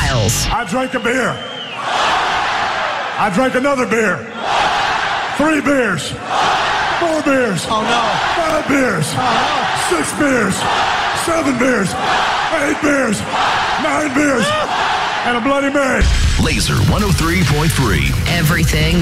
Miles. I drank a beer. I drank another beer. 3 beers. 4 beers. Oh, no. 5 beers. Oh, 6 beers. 7 beers. 8 beers. 9 beers. And a Bloody Mary. Laser 103.3. Everything